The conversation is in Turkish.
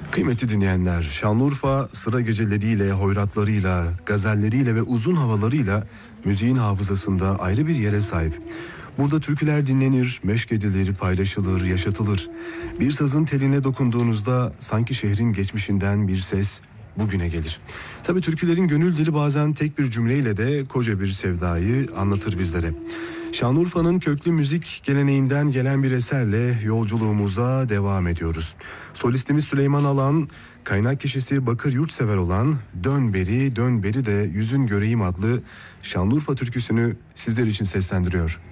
Kıymetli dinleyenler, Şanlıurfa sıra geceleriyle, hoyratlarıyla, gazelleriyle ve uzun havalarıyla müziğin hafızasında ayrı bir yere sahip. Burada türküler dinlenir, meşk edilir, paylaşılır, yaşatılır. Bir sazın teline dokunduğunuzda sanki şehrin geçmişinden bir ses bugüne gelir. Tabii türkülerin gönül dili bazen tek bir cümleyle de koca bir sevdayı anlatır bizlere. Şanlıurfa'nın köklü müzik geleneğinden gelen bir eserle yolculuğumuza devam ediyoruz. Solistimiz Süleyman Alan, kaynak kişisi Bakır Yurtsever olan Dön Beri, Dön Beri de Yüzün Göreyim adlı Şanlıurfa türküsünü sizler için seslendiriyor.